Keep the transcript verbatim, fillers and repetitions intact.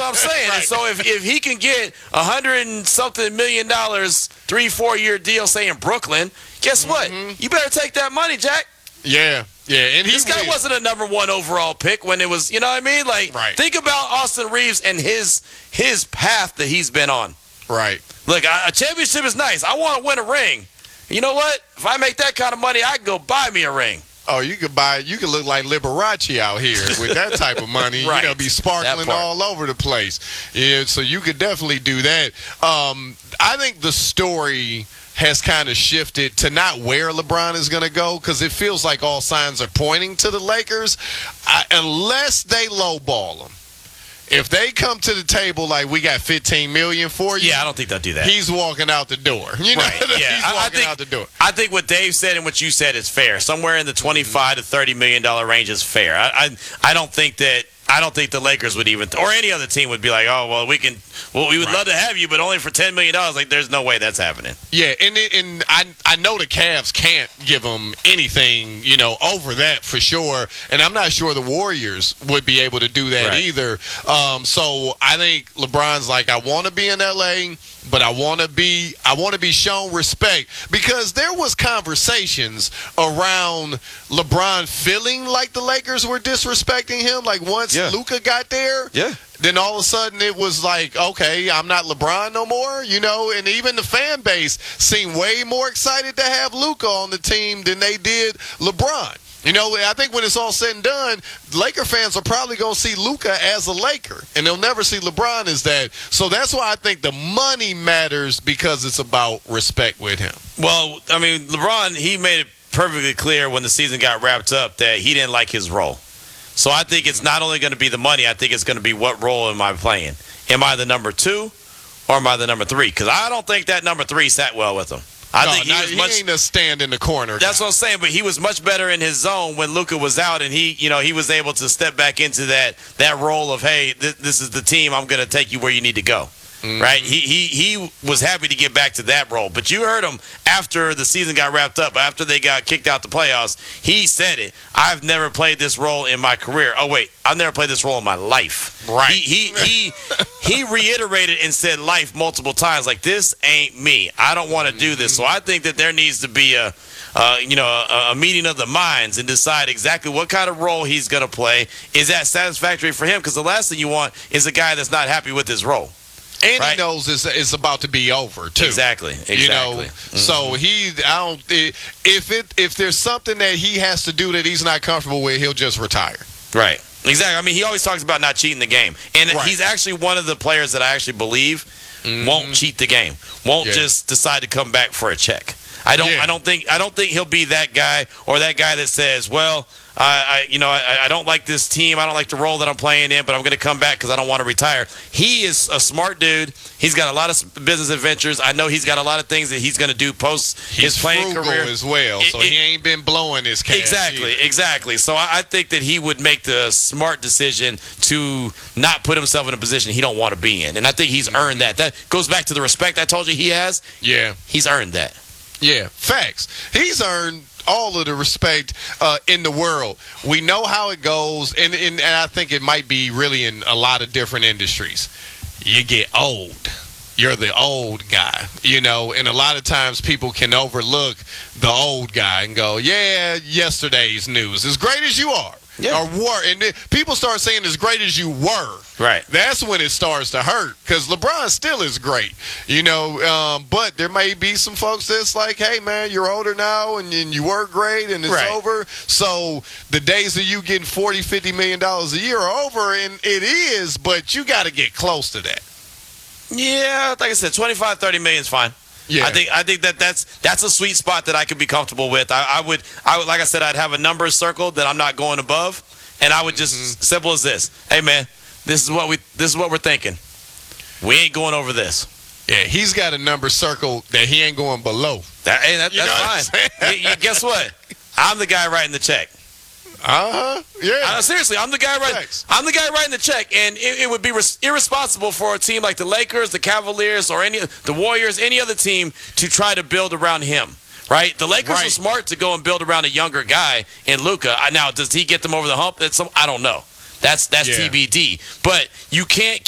I'm saying. Right. And so if, if he can get a hundred and something million dollars, three, four year deal, say in Brooklyn, guess what? Mm-hmm. You better take that money, Jack. Yeah, yeah. And he This guy will. wasn't a number one overall pick when it was, you know what I mean? Like, Right. think about Austin Reeves and his his path that he's been on. Right. Look, I, a championship is nice. I want to win a ring. You know what? If I make that kind of money, I can go buy me a ring. Oh, you could buy. You could look like Liberace out here with that type of money. Right. You know, be sparkling part. all over the place. Yeah, so you could definitely do that. Um, I think the story has kind of shifted to not where LeBron is going to go because it feels like all signs are pointing to the Lakers, I, unless they lowball him. If they come to the table like we got fifteen million dollars for you, Yeah, I don't think they'll do that. he's walking out the door. You know, Right, yeah. he's I- I walking think- out the door. I think what Dave said and what you said is fair. Somewhere in the twenty-five to thirty million dollar range is fair. I, I I don't think that I don't think the Lakers would even or any other team would be like, oh well, we can well we would Right. love to have you, but only for ten million dollars. Like, there's no way that's happening. Yeah, and it, and I I know the Cavs can't give them anything, you know, over that for sure, and I'm not sure the Warriors would be able to do that Right. either. Um, so I think LeBron's like, I want to be in L A, but I want to be I want to be shown respect because there was conversations around LeBron feeling like the Lakers were disrespecting him. Like once Yeah. Luka got there, Yeah. then all of a sudden it was like, okay, I'm not LeBron no more, you know, and even the fan base seemed way more excited to have Luka on the team than they did LeBron. You know, I think when it's all said and done, Laker fans are probably going to see Luka as a Laker, and they'll never see LeBron as that. So that's why I think the money matters because it's about respect with him. Well, I mean, LeBron, he made it perfectly clear when the season got wrapped up that he didn't like his role. So I think it's not only going to be the money, I think it's going to be what role am I playing? Am I the number two or am I the number three? Because I don't think that number three sat well with him. I no, think he not- was he much. ain't a stand in the corner. That's guy. what I'm saying, but he was much better in his zone when Luka was out, and he, you know, he was able to step back into that that role of, hey, th- this is the team. I'm going to take you where you need to go. Mm-hmm. Right? He he he was happy to get back to that role. But you heard him after the season got wrapped up, after they got kicked out the playoffs. He said it. I've never played this role in my career. Oh wait, I've never played this role in my life. Right. He he he, he reiterated and said life multiple times. Like, this ain't me. I don't want to do this. So I think that there needs to be a. Uh, you know, a, a meeting of the minds and decide exactly what kind of role he's going to play. Is that satisfactory for him? Because the last thing you want is a guy that's not happy with his role. And Right. he knows it's, it's about to be over too. Exactly. Exactly. You know, Mhm. so he, I don't. If it, if there's something that he has to do that he's not comfortable with, he'll just retire. Right. Exactly. I mean, he always talks about not cheating the game, and Right. he's actually one of the players that I actually believe Mhm. won't cheat the game, won't Yeah. just decide to come back for a check. I don't. Yeah. I don't think. I don't think he'll be that guy or that guy that says, "Well, I, I you know, I, I don't like this team. I don't like the role that I'm playing in, but I'm going to come back because I don't want to retire." He is a smart dude. He's got a lot of business adventures. I know he's got a lot of things that he's going to do post He's his playing frugal career as well, so It- he ain't been blowing his cash. Exactly, either. exactly. So I, I think that he would make the smart decision to not put himself in a position he don't want to be in, and I think he's earned that. That goes back to the respect I told you he has. Yeah, He's earned that. yeah. Facts. He's earned all of the respect uh, in the world. We know how it goes, and, and, and I think it might be really in a lot of different industries. You get old. You're the old guy, you know, and a lot of times people can overlook the old guy and go, yeah, yesterday's news, as great as you are, Yeah. or were, and then people start saying as great as you were. Right. That's when it starts to hurt because LeBron still is great, you know, um, but there may be some folks that's like, hey, man, you're older now and, and you were great and it's Right. over. So the days of you getting forty, fifty million dollars a year are over, and it is, but you got to get close to that. Yeah, like I said, twenty-five, thirty million is fine. Yeah. I think I think that that's that's a sweet spot that I could be comfortable with. I, I would I would like I said, I'd have a number circled that I'm not going above, and I would just Mm-hmm. simple as this. Hey man, this is what we this is what we're thinking. We ain't going over this. Yeah, he's got a number circled that he ain't going below. That, hey, that, You know what I'm that's fine. You- you- guess what? I'm the guy writing the check. Uh-huh. Yeah. Uh, seriously, I'm the guy writing. Thanks. I'm the guy writing the check, and it, it would be res- irresponsible for a team like the Lakers, the Cavaliers, or any the Warriors, any other team to try to build around him. Right? The Lakers Right. are smart to go and build around a younger guy in Luka. Now, does he get them over the hump? That's some, I don't know. That's that's Yeah. T B D. But you can't